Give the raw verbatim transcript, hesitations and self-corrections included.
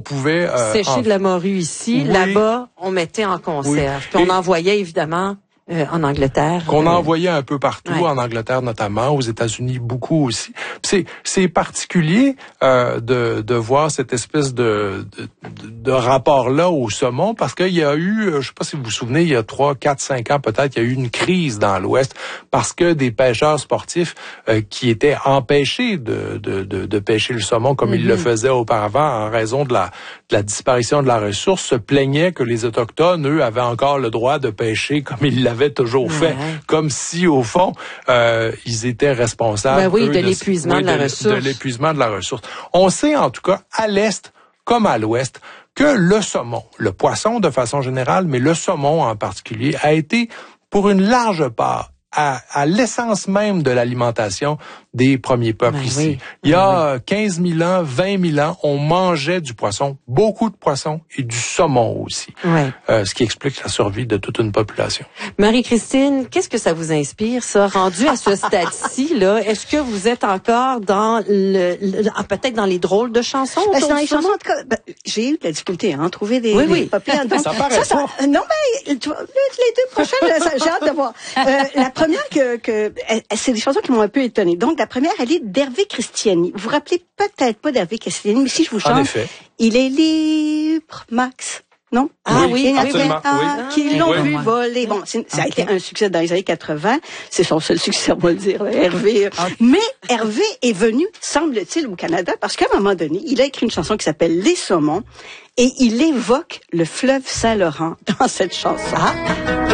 pouvait... Euh, sécher en... de la morue ici. Oui. Là-bas, on mettait en conserve. Oui. Puis on envoyait, évidemment... Euh, en Angleterre. Qu'on euh... envoyait un peu partout, ouais. en Angleterre notamment, aux États-Unis beaucoup aussi. C'est c'est particulier euh, de de voir cette espèce de de, de rapport-là au saumon, parce qu'il y a eu, je sais pas si vous vous souvenez, il y a trois, quatre, cinq ans peut-être, il y a eu une crise dans l'Ouest parce que des pêcheurs sportifs euh, qui étaient empêchés de de de, de pêcher le saumon comme mm-hmm. ils le faisaient auparavant en raison de la de la disparition de la ressource, se plaignaient que les Autochtones, eux, avaient encore le droit de pêcher comme ils l'avaient toujours fait, ouais. comme si au fond euh, ils étaient responsables ben oui, eux, de, de l'épuisement oui, de la de, ressource. De l'épuisement de la ressource. On sait en tout cas à l'est comme à l'ouest que le saumon, le poisson de façon générale, mais le saumon en particulier, a été pour une large part à, à l'essence même de l'alimentation des premiers peuples ben ici. Oui. Il y a oui. quinze mille ans, vingt mille ans, on mangeait du poisson, beaucoup de poisson et du saumon aussi, oui. euh, ce qui explique la survie de toute une population. Marie-Christine, qu'est-ce que ça vous inspire, ça, rendu à ce stade-ci, là? Est-ce que vous êtes encore dans le, le peut-être dans les drôles de chansons? Ben, dans les chansons, en tout cas, ben, j'ai eu de la difficulté à hein, trouver des, oui, des oui. populaires. Donc, ça paraît ça, ça, pas. Non, mais tu vois, les deux prochaines, ça, j'ai hâte de voir. Euh, la première que, que c'est des chansons qui m'ont un peu étonnée. Donc, la première, elle est d'Hervé Christiani. Vous vous rappelez peut-être pas d'Hervé Christiani, mais si je vous chante, en effet. Il est libre, Max. Non? Ah oui, oui il y en avait un oui. qui l'ont oui. vu voler. Bon, c'est, ça a okay. été un succès dans les années quatre-vingts. C'est son seul succès, on va le dire, Hervé. Okay. Mais Hervé est venu, semble-t-il, au Canada, parce qu'à un moment donné, il a écrit une chanson qui s'appelle Les Saumons, et il évoque le fleuve Saint-Laurent dans cette chanson. Ah.